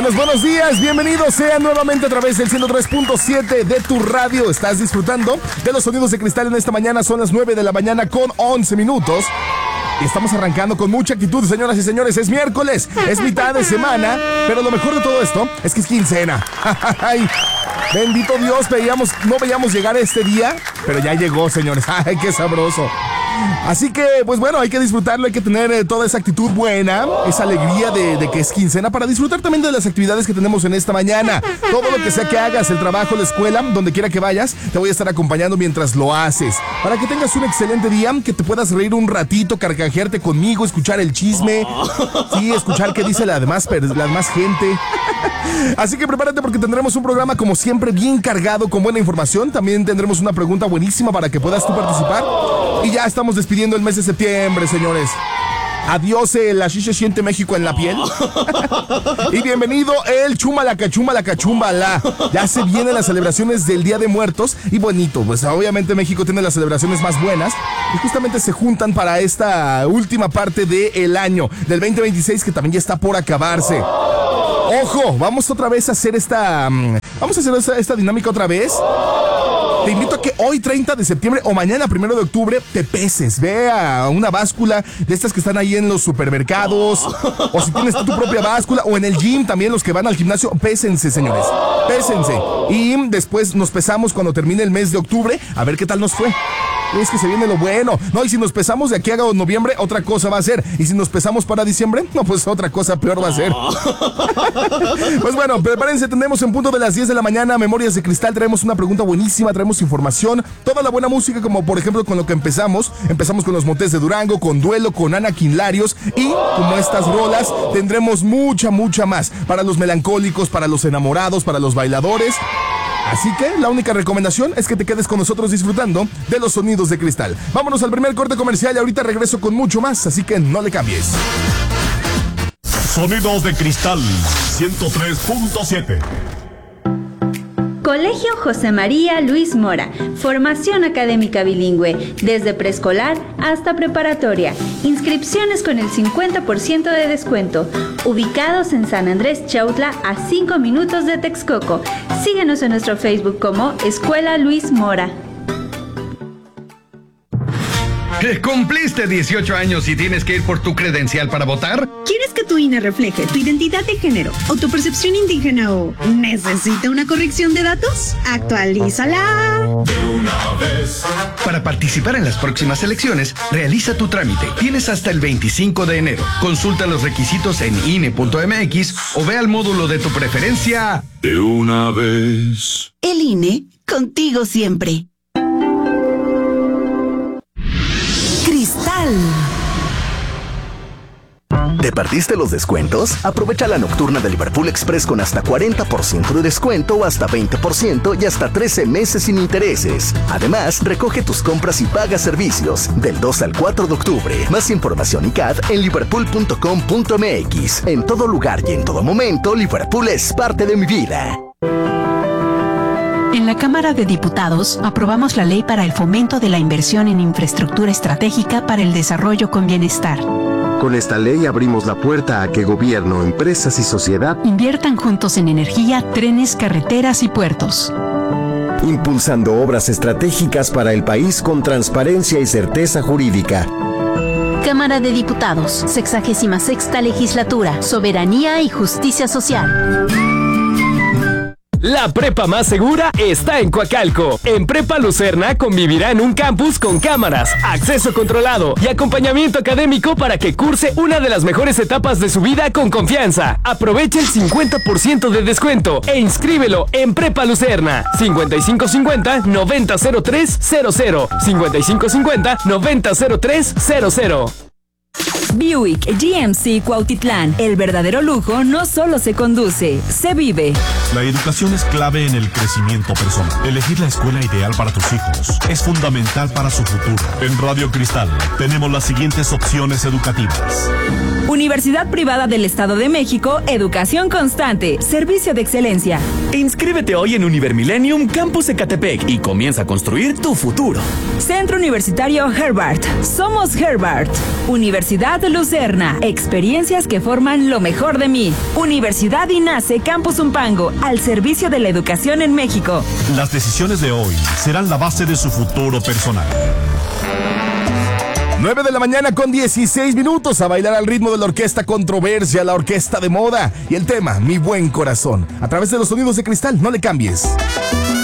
Buenos días, bienvenidos sean nuevamente a través del 103.7 de tu radio. Estás disfrutando de los sonidos de cristal en esta mañana, son las 9 de la mañana con 11 minutos. Y estamos arrancando con mucha actitud, señoras y señores. Es miércoles, es mitad de semana, pero lo mejor de todo esto es que es quincena. Ay, bendito Dios, no veíamos llegar este día, pero ya llegó, señores. Ay, qué sabroso. Así que, pues bueno, hay que disfrutarlo, hay que tener toda esa actitud buena, esa alegría de que es quincena, para disfrutar también de las actividades que tenemos en esta mañana. Todo lo que sea que hagas, el trabajo, la escuela, donde quiera que vayas, te voy a estar acompañando mientras lo haces, para que tengas un excelente día, que te puedas reír un ratito, carcajearte conmigo, escuchar el chisme, sí, escuchar qué dice la demás gente. Así que prepárate porque tendremos un programa como siempre bien cargado con buena información. También tendremos una pregunta buenísima para que puedas tú participar. Y ya estamos despidiendo el mes de septiembre, señores. Adiós el así se siente México en la piel. Y bienvenido el chumbala. Ya se vienen las celebraciones del Día de Muertos. Y bonito, pues obviamente México tiene las celebraciones más buenas. Y justamente se juntan para esta última parte del año, del 2026, que también ya está por acabarse. Ojo, vamos otra vez a hacer esta dinámica otra vez. Te invito a que hoy 30 de septiembre o mañana 1 de octubre te peses. Ve a una báscula de estas que están ahí en los supermercados, o si tienes tu propia báscula, o en el gym también, los que van al gimnasio, pésense, señores, pésense. Y después nos pesamos cuando termine el mes de octubre, a ver qué tal nos fue. Es que se viene lo bueno. No, y si nos pesamos de aquí a noviembre, otra cosa va a ser. Y si nos pesamos para diciembre, no, pues otra cosa peor va a ser. Pues bueno, prepárense, tendremos en punto de las 10 de la mañana Memorias de Cristal. Traemos una pregunta buenísima, traemos información, toda la buena música, como por ejemplo con lo que empezamos. Empezamos con los Motés de Durango, con Duelo, con Ana Quinlarios. Y como estas rolas, tendremos mucha más. Para los melancólicos, para los enamorados, para los bailadores. Así que la única recomendación es que te quedes con nosotros disfrutando de los sonidos de cristal. Vámonos al primer corte comercial y ahorita regreso con mucho más, así que no le cambies. Sonidos de Cristal 103.7. Colegio José María Luis Mora, formación académica bilingüe, desde preescolar hasta preparatoria. Inscripciones con el 50% de descuento. Ubicados en San Andrés Chautla, a 5 minutos de Texcoco. Síguenos en nuestro Facebook como Escuela Luis Mora. ¿Cumpliste 18 años y tienes que ir por tu credencial para votar? ¿Quieres que tu INE refleje tu identidad de género o tu percepción indígena o necesita una corrección de datos? ¡Actualízala! De una vez. Para participar en las próximas elecciones, realiza tu trámite. Tienes hasta el 25 de enero. Consulta los requisitos en INE.mx o ve al módulo de tu preferencia. De una vez. El INE, contigo siempre. Cristal. ¿Te perdiste los descuentos? Aprovecha la nocturna de Liverpool Express con hasta 40% de descuento o hasta 20% y hasta 13 meses sin intereses. Además, recoge tus compras y paga servicios del 2 al 4 de octubre. Más información y CAD en liverpool.com.mx. En todo lugar y en todo momento, Liverpool es parte de mi vida. En la Cámara de Diputados aprobamos la ley para el fomento de la inversión en infraestructura estratégica para el desarrollo con bienestar. Con esta ley abrimos la puerta a que gobierno, empresas y sociedad inviertan juntos en energía, trenes, carreteras y puertos. Impulsando obras estratégicas para el país con transparencia y certeza jurídica. Cámara de Diputados, 66ª Legislatura, Soberanía y Justicia Social. La prepa más segura está en Coacalco. En Prepa Lucerna convivirá en un campus con cámaras, acceso controlado y acompañamiento académico para que curse una de las mejores etapas de su vida con confianza. Aprovecha el 50% de descuento e inscríbelo en Prepa Lucerna. 5550-900300. 5550-900300. Buick GMC Cuautitlán. El verdadero lujo no solo se conduce, se vive. La educación es clave en el crecimiento personal. Elegir la escuela ideal para tus hijos es fundamental para su futuro. En Radio Cristal tenemos las siguientes opciones educativas: Universidad Privada del Estado de México, educación constante, servicio de excelencia. Inscríbete hoy en Univermillennium Campus Ecatepec y comienza a construir tu futuro. Centro Universitario Herbart. Somos Herbart. Universidad Lucerna. Experiencias que forman lo mejor de mí. Universidad INACE Campus Umpango. Al servicio de la educación en México. Las decisiones de hoy serán la base de su futuro personal. 9 de la mañana con 16 minutos a bailar al ritmo de la orquesta Controversia, la orquesta de moda y el tema Mi Buen Corazón. A través de los sonidos de cristal, no le cambies.